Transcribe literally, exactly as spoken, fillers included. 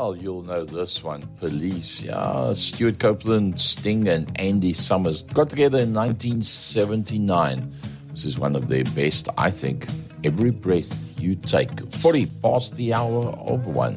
Well, you'll know this one. Police, yeah. Stuart Copeland, Sting, and Andy Summers got together in nineteen seventy-nine. This is one of their best, I think. Every breath you take. forty past the hour of one.